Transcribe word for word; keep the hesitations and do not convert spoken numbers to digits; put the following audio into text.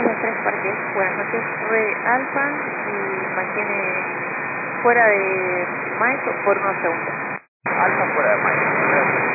tres dos tres Parque. Buenas noches, Red Alfa y mantiene fuera de Mike por unos segundos. Alfa fuera de Mike.